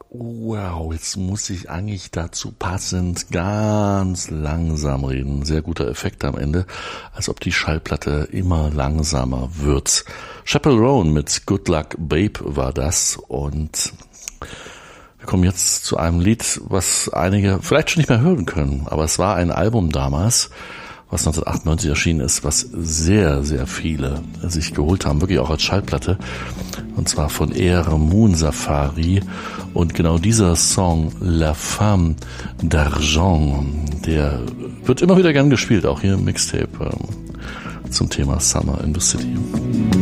Wow, jetzt muss ich eigentlich dazu passend ganz langsam reden. Sehr guter Effekt am Ende, als ob die Schallplatte immer langsamer wird. Chappell Roan mit Good Luck Babe war das, und wir kommen jetzt zu einem Lied, was einige vielleicht schon nicht mehr hören können, aber es war ein Album damals, was 1998 erschienen ist, was sehr, sehr viele sich geholt haben, wirklich auch als Schallplatte, und zwar von Air Moon Safari. Und genau dieser Song La Femme d'Argent, der wird immer wieder gern gespielt, auch hier im Mixtape zum Thema Summer in the City.